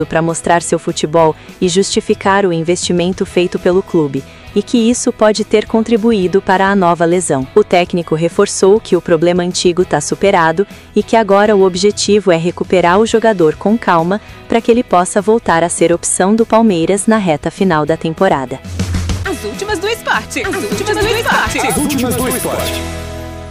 para mostrar seu futebol e justificar o investimento feito pelo clube, e que isso pode ter contribuído para a nova lesão. O técnico reforçou que o problema antigo está superado e que agora o objetivo é recuperar o jogador com calma para que ele possa voltar a ser opção do Palmeiras na reta final da temporada. As últimas do esporte. As últimas do esporte. As últimas do esporte.